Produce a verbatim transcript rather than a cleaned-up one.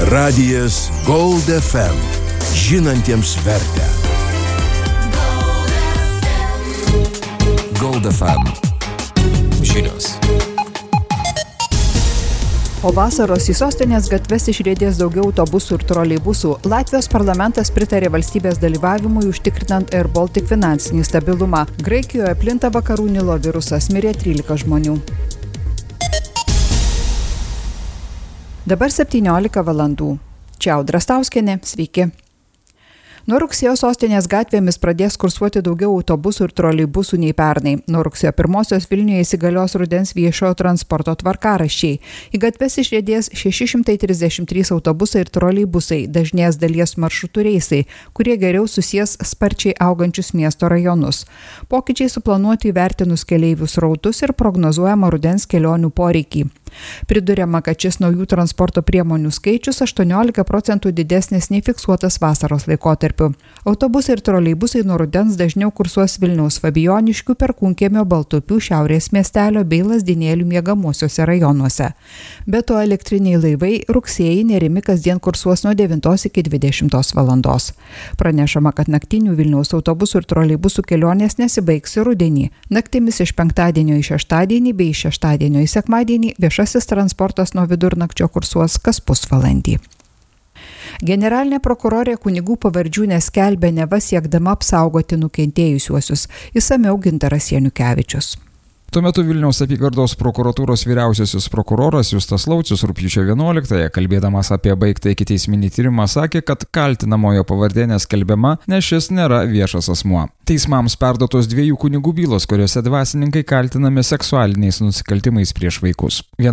Radijas Gold F M. Žinantiems vertę. Gold F M. Žinios. O vasaros į sostinės gatves išriedės daugiau autobusų ir troleibusų. Latvijos parlamentas pritarė valstybės dalyvavimui užtikrinant Air Baltic finansinį stabilumą. Graikijoje plinta vakarų Nilo virusas, mirė trylika žmonių. Dabar septyniolika valandų. Čia Audra Stauskienė, sveiki. Nuo rugsėjo sostinės gatvėmis pradės kursuoti daugiau autobusų ir troleibusų nei pernai. Nuo rugsėjo pirmosios Vilniuje įsigalios rudens viešojo transporto tvarkaraščiai. Į gatves išriedės šeši šimtai trisdešimt trys autobusai ir troleibusai, dažnės dalies maršrutų reisai, kurie geriau susies sparčiai augančius miesto rajonus. Pokyčiai suplanuoti įvertinus keleivių srautus ir prognozuojama rudens kelionių poreikį. Priduriama, kad šis naujų transporto priemonių skaičius aštuoniolika procentų didesnis nei fiksuotas vasaros laikotarpiu. Autobusai ir troleibusai nuo rudens dažniau kursuos Vilniaus Fabijoniškių, Perkūnkiemio, Baltupių, Šiaurės miestelio bei Lazdynėlių miegamuosiuose rajonuose. Be to elektriniai laivai rugsėjį nerimi kasdien kursuos nuo devintos iki dvidešimtos valandos. Pranešama, kad naktinių Vilniaus autobusų ir troleibusų kelionės nesibaigs ir rudenį. Naktimis iš penktadienio į šeštadienį bei iš šeštadienio į sekmadienį viešasis transportas nuo vidurnakčio kursuos kas pusvalandį. Generalinė prokurorė kunigų pavardžių neskelbė, neva siekdama apsaugoti nukentėjusiuosius. Išsamiau Gintaras Janukevičius. Tuo metu Vilniaus apygardos prokuratūros vyriausiasis prokuroras Justas Laucius rugpjūčio vienuoliktąją, kalbėdamas apie baigtą ikiteisminį tyrimą, sakė, kad kaltinamojo pavardė neskelbiama, nes šis nėra viešas asmuo. Teismams perduotos dviejų kunigų bylos, kuriuose dvasininkai kaltinami seksualiniais nusikaltimais prieš vaikus.